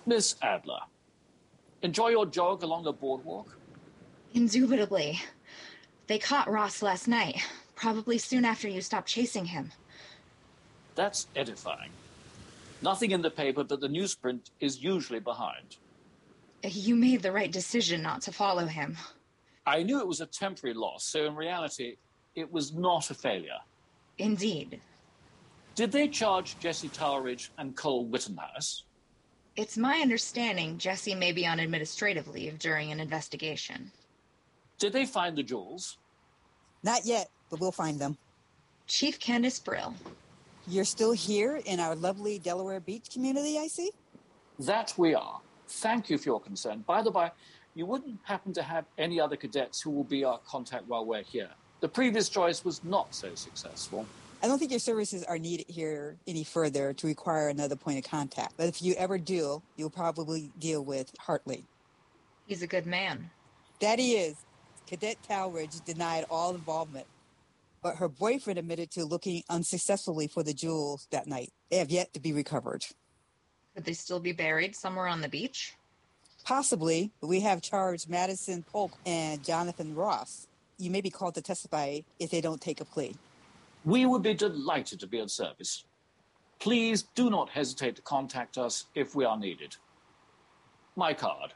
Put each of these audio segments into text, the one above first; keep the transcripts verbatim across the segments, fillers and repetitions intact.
Miss Adler, enjoy your jog along the boardwalk? Indubitably. They caught Ross last night, probably soon after you stopped chasing him. That's edifying. Nothing in the paper, but the newsprint is usually behind. You made the right decision not to follow him. I knew it was a temporary loss, so in reality, it was not a failure. Indeed. Did they charge Jesse Toweridge and Cole Wittenhouse? It's my understanding Jesse may be on administrative leave during an investigation. Did they find the jewels? Not yet, but we'll find them. Chief Candace Brill. You're still here in our lovely Delaware Beach community, I see? That we are. Thank you for your concern. By the by, you wouldn't happen to have any other cadets who will be our contact while we're here. The previous choice was not so successful. I don't think your services are needed here any further to require another point of contact. But if you ever do, you'll probably deal with Hartley. He's a good man. That he is. Cadet Toweridge denied all involvement, but her boyfriend admitted to looking unsuccessfully for the jewels that night. They have yet to be recovered. Could they still be buried somewhere on the beach? Possibly, but we have charged Madison Polk and Jonathan Ross. You may be called to testify if they don't take a plea. We would be delighted to be of service. Please do not hesitate to contact us if we are needed. My card.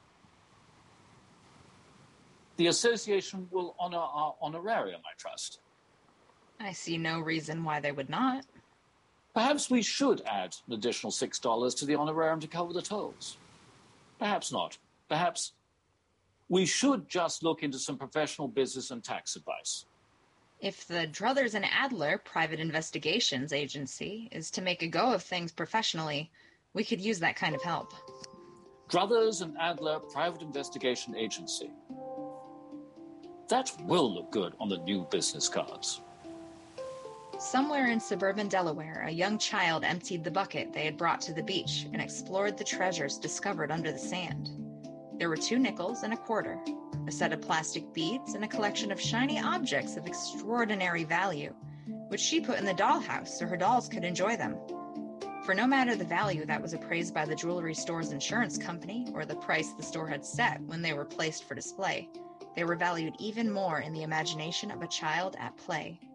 The association will honor our honorarium, I trust. I see no reason why they would not. Perhaps we should add an additional six dollars to the honorarium to cover the tolls. Perhaps not. Perhaps we should just look into some professional business and tax advice. If the Druthers and Adler Private Investigations Agency is to make a go of things professionally, we could use that kind of help. Druthers and Adler Private Investigation Agency. That will look good on the new business cards. Somewhere in suburban Delaware, a young child emptied the bucket they had brought to the beach and explored the treasures discovered under the sand. There were two nickels and a quarter, a set of plastic beads, and a collection of shiny objects of extraordinary value, which she put in the dollhouse so her dolls could enjoy them. For no matter the value that was appraised by the jewelry store's insurance company or the price the store had set when they were placed for display, they were valued even more in the imagination of a child at play.